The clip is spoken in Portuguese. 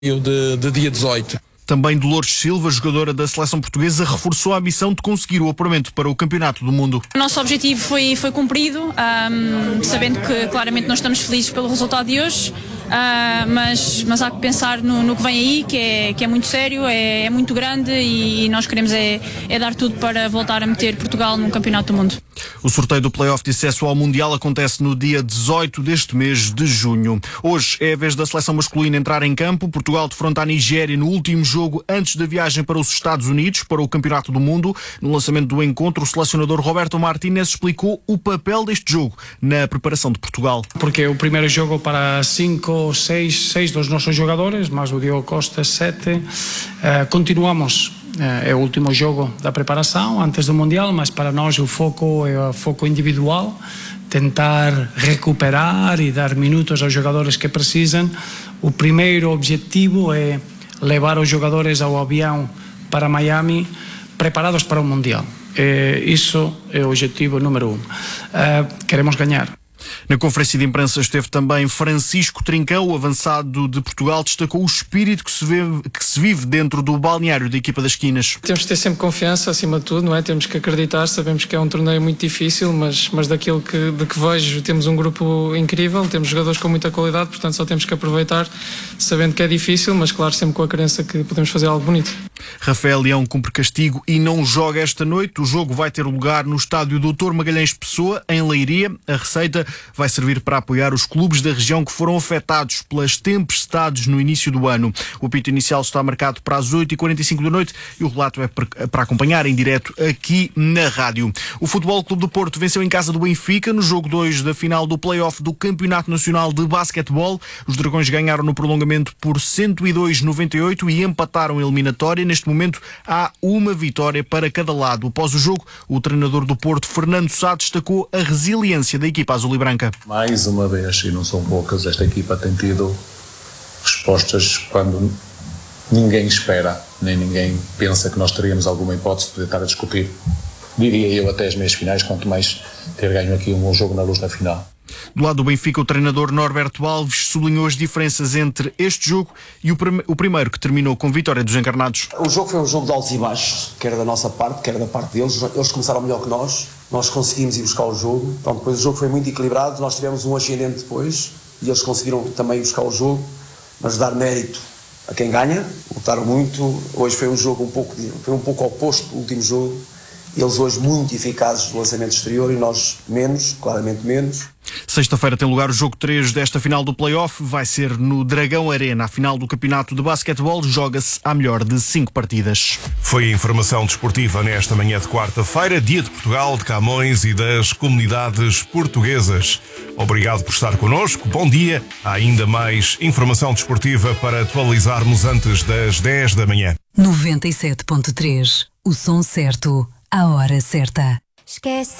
de dia 18. Também Dolores Silva, jogadora da seleção portuguesa, reforçou a missão de conseguir o apuramento para o Campeonato do Mundo. O nosso objetivo foi cumprido, sabendo que claramente não estamos felizes pelo resultado de hoje, mas há que pensar no que vem aí, que é muito sério, é muito grande e nós queremos é dar tudo para voltar a meter Portugal num Campeonato do Mundo. O sorteio do play-off de acesso ao Mundial acontece no dia 18 deste mês de junho. Hoje é a vez da seleção masculina entrar em campo. Portugal defronta a Nigéria no último jogo antes da viagem para os Estados Unidos, para o Campeonato do Mundo. No lançamento do encontro, o selecionador Roberto Martínez explicou o papel deste jogo na preparação de Portugal. Porque o primeiro jogo para 5, 6 dos nossos jogadores, mais o Diogo Costa, 7. Continuamos. É o último jogo da preparação antes do Mundial, mas para nós o foco é o foco individual, tentar recuperar e dar minutos aos jogadores que precisam. O primeiro objetivo é levar os jogadores ao avião para Miami preparados para o Mundial. Isso é o objetivo número 1. Queremos ganhar. Na conferência de imprensa esteve também Francisco Trincão, o avançado de Portugal, destacou o espírito que se vive dentro do balneário da equipa das Quinas. Temos de ter sempre confiança, acima de tudo, não é? Temos que acreditar, sabemos que é um torneio muito difícil, mas daquilo de que vejo, temos um grupo incrível, temos jogadores com muita qualidade, portanto só temos que aproveitar, sabendo que é difícil, mas claro, sempre com a crença que podemos fazer algo bonito. Rafael Leão cumpre castigo e não joga esta noite. O jogo vai ter lugar no estádio Dr. Magalhães Pessoa, em Leiria. A receita vai servir para apoiar os clubes da região que foram afetados pelas tempestades no início do ano. O apito inicial está marcado para as 8h45 da noite e o relato é para acompanhar em direto aqui na rádio. O Futebol Clube do Porto venceu em casa do Benfica no jogo 2 da final do play-off do Campeonato Nacional de Basquetebol. Os Dragões ganharam no prolongamento por 102-98 e empataram a eliminatória. Neste momento há uma vitória para cada lado. Após o jogo, o treinador do Porto, Fernando Sá, destacou a resiliência da equipa azul e branca. Mais uma vez, e não são poucas, esta equipa tem tido respostas quando ninguém espera, nem ninguém pensa que nós teríamos alguma hipótese de poder estar a discutir. Diria eu até as meias finais, quanto mais ter ganho aqui um bom jogo na Luz na final. Do lado do Benfica, o treinador Norberto Alves sublinhou as diferenças entre este jogo e o primeiro, que terminou com vitória dos encarnados. O jogo foi um jogo de altos e baixos, quer da nossa parte, quer da parte deles. Eles começaram melhor que nós conseguimos ir buscar o jogo. Então, depois o jogo foi muito equilibrado, nós tivemos um ascendente depois e eles conseguiram também ir buscar o jogo, mas dar mérito a quem ganha, lutaram muito. Hoje foi um jogo foi um pouco oposto do último jogo. Eles hoje muito eficazes no lançamento exterior e nós menos, claramente menos. Sexta-feira tem lugar o jogo 3 desta final do play-off. Vai ser no Dragão Arena. A final do campeonato de basquetebol joga-se à melhor de 5 partidas. Foi a informação desportiva nesta manhã de quarta-feira, dia de Portugal, de Camões e das comunidades portuguesas. Obrigado por estar connosco. Bom dia. Há ainda mais informação desportiva para atualizarmos antes das 10 da manhã. 97.3. O som certo, a hora certa. Esquece